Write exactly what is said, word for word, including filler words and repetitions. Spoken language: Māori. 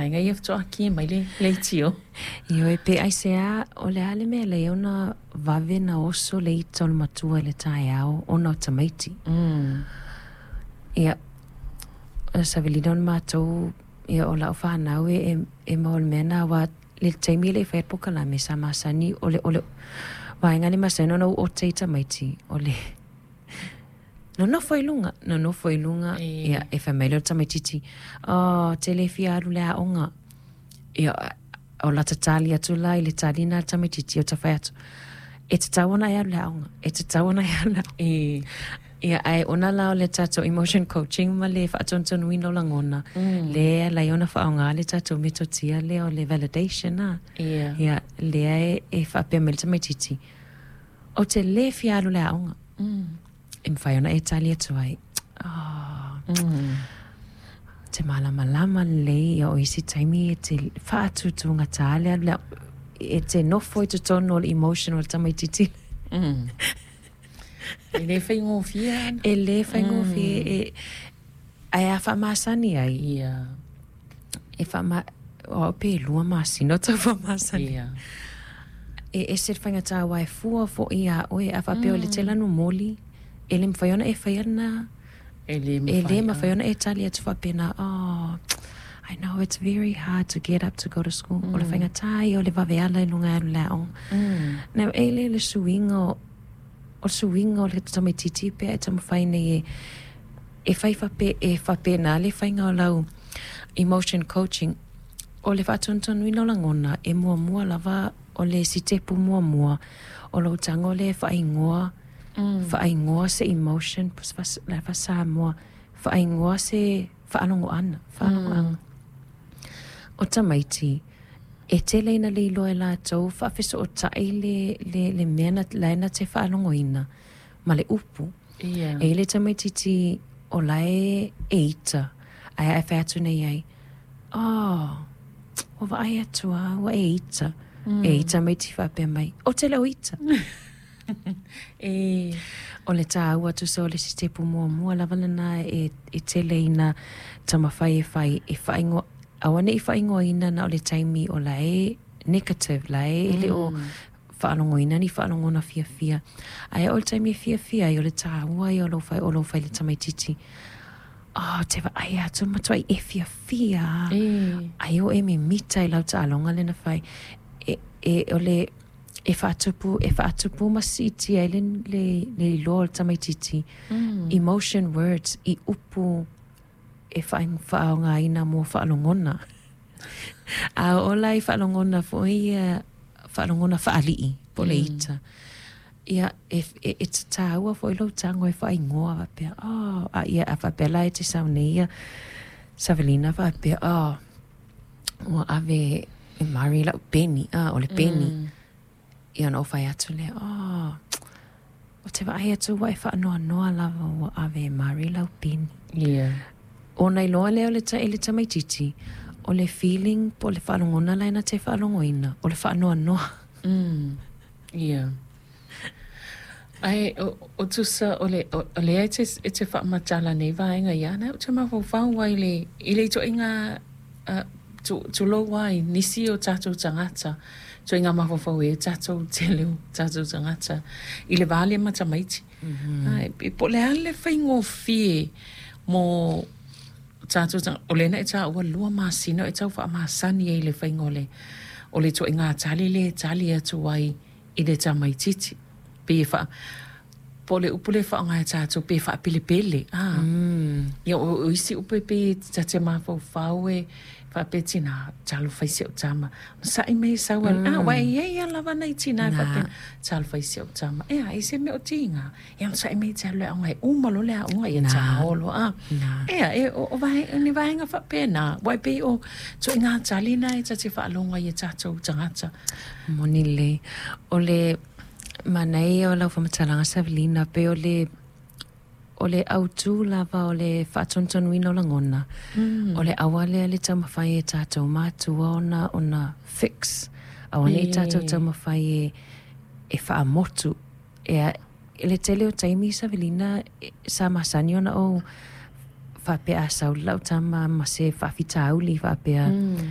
vaenga ia fto aki mai le le tio. Io e pe ai sea o le ale me le ona vave na oso le ita o le matua le tae au ona o tamaiti. Mm. Ia sa velina on mātou ia o lau whanau e e maol mena wa le taimi le whaet poka la me sa masani o le o le vaenga le masano na o te tamaiti o le no no foi lunga no no foi lunga E. ia e whamailo tamaititi o te le fiaru le aonga ia o la tatali atu la i le talina tamaititi o ta whai atu e te tawana ia le aonga e te tawana ia le E. ia ai ona la o le tato emotion coaching ma le whaatontonu ino langona Mm. le la iona whaonga le tato metotia le o le validation na Ia. ia le e e whapea mele tamaititi o te le fiaru le aonga Mm. e mwhai ona e tali atu ai oh, Mm. te malama lama le ia o isi taimi e te whaatutunga tāle le e te nofo i te tono o le emotional tamaititi Mm. E le whaingo fia. e le whaingo Mm. fi e ai a whamasani ai Ia. e whama o pe lua masino ta whamasani Ia. e e se whainga tā wai fua fo ia o e a whapeo le te lanu moli e le mwhaiona e whaiana E le e le mawhaiona e tali atu whapena oh I know it's very hard to get up to go to school o le whainga tai o le waweala i lunga aru lao Mm. na e le le suingo o suingo o le tamaititi pe e tamu whaine e e whai whape e whapena le whainga o lau emotion coaching o le whatontonu ino langona e mua mua lava o le sitepu mua mua o lau tango le whaingoa Mm. whaingoa se emotion pus vas la vasa mua whaingoa se whaanongo ana whaanongo Mm. ana o tamaiti e te leina le iloa e la tau whawhiso o tae le, le, le mena laina te whaanongo ina ma le upu Ia. e le tamaititi o lae e ita ai ai whaatu nei ai oh o wa ai atua o e ita e ita mai ti whapea mai o te leo ita E. o le tā ua tu so le sistepu mua mua lawana na e, e tele ina tamawhai e whai e whaingo awane i whaingo ina na o le taimi o la e negative la e ele o whaanongo ina ni whaanongo na fia fia ai o le taimi e fia fia i o le tā ua i o lo whai o lo whai le tamaititi oh te wa ai atu matua i e fia fia E. ai o e me mita i lau ta alonga le na whai e, e o le e whaatupu e whaatupu masiti ai le le le lol tamaititi Mm. emotion words i upu e whaing whaonga ina mo whaalongona a ola i whaalongona fo i whaalongona whaalii po le ita ia e e e te tāua fo i lau tango e whaingoa wapea oh a ia a whapela e te saune ia Savelina wapea oh o ave e mari lau peni ah o le peni Mm. ia no fai atu le oh o te vai atu wai wha noa noa lava o ave mari lau pini Ia. o nei loa leo le ta ele tamaititi o le feeling po le whalongona laina te whalongoina o le wha noa noa Mm. Ia. Ai o, o tusa o le o, o le e te e te whaamatala nei vaenga ia na o te mawhau whau wai le i le to inga uh, tu, tu lo wai nisi o tātou tangata to inga mawhau e tātou te leo tātou tangata i le vale matamaiti. Mm-hmm. Ai, i po le ale whaingo fie mo tātou tangata o le na e tā ua lua māsina e tau whaamasani e le whaingo le o le to inga tali le tali atu wai i le tamaititi. Pe fa po le upule fa nga tātou pe fa pele pele ah mm. ia o, o isi upe pe ta te ma fo faue fa pe tina talo fa isi o tama sa i me sa wa ah wa ia ia lava nei tina fa pe talo fa isi o tama e ai se me o tinga ia sa i me talo o ngai u malo le o ngai ta holo ah e e o vai ni vai nga fa pe na wa pe o to nga tali na e ta te fa longa ia tātou tangata moni le o le manai o lau whamatalanga Savelina pe o le o le autu lava o le whaatontonu ino langona mm. o le awale le tamawhai e tātou mātua ona ona fix awane e tātou tamawhai e e whaamotu e a e le tele o taimi Savelina e, sa masani ona o whapea sau lau tama ma se whawhita auli whapea mm.